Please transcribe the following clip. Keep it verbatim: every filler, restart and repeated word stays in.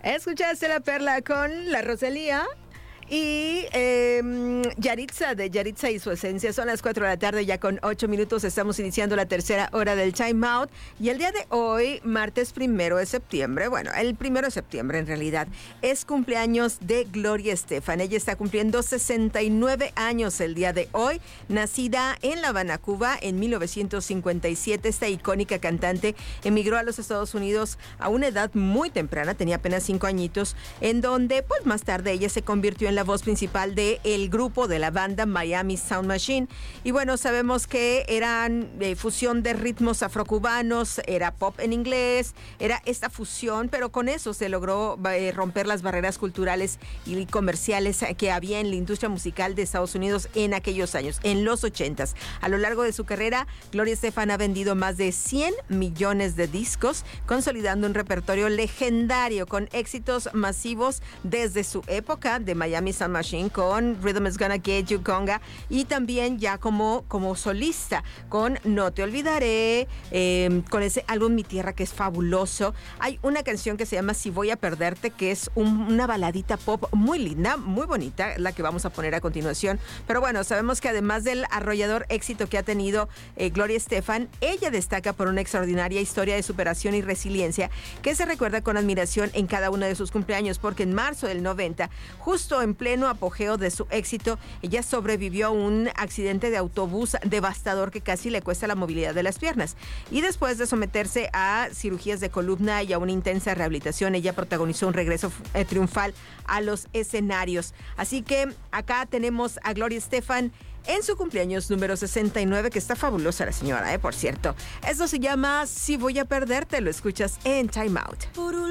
Escuchaste La Perla con la Rosalía y eh, Yaritza, de Yaritza y su esencia. Son las cuatro de la tarde, ya con ocho minutos. Estamos iniciando la tercera hora del Time Out. Y el día de hoy, martes primero de septiembre, bueno, el primero de septiembre en realidad, es cumpleaños de Gloria Estefan. Ella está cumpliendo sesenta y nueve años el día de hoy. Nacida en La Habana, Cuba, en mil novecientos cincuenta y siete, esta icónica cantante emigró a los Estados Unidos a una edad muy temprana, tenía apenas cinco añitos, en donde pues más tarde ella se convirtió en la voz principal de el grupo de la banda Miami Sound Machine. Y bueno, sabemos que eran eh, fusión de ritmos afrocubanos, era pop en inglés, era esta fusión, pero con eso se logró eh, romper las barreras culturales y comerciales que había en la industria musical de Estados Unidos en aquellos años, en los ochentas. A lo largo de su carrera, Gloria Estefan ha vendido más de cien millones de discos, consolidando un repertorio legendario con éxitos masivos desde su época de Miami Sound Machine con Rhythm is Gonna Get You, Conga, y también ya como, como solista con No Te Olvidaré, eh, con ese álbum Mi Tierra que es fabuloso. Hay una canción que se llama Si Voy a Perderte, que es un, una baladita pop muy linda, muy bonita, la que vamos a poner a continuación. Pero bueno, sabemos que además del arrollador éxito que ha tenido eh, Gloria Estefan, ella destaca por una extraordinaria historia de superación y resiliencia que se recuerda con admiración en cada uno de sus cumpleaños, porque en marzo del noventa, justo en pleno apogeo de su éxito, ella sobrevivió a un accidente de autobús devastador que casi le cuesta la movilidad de las piernas. Y después de someterse a cirugías de columna y a una intensa rehabilitación, ella protagonizó un regreso eh, triunfal a los escenarios. Así que acá tenemos a Gloria Estefan en su cumpleaños número sesenta y nueve, que está fabulosa la señora, eh, por cierto. Eso se llama Si Voy a Perderte, lo escuchas en Time Out.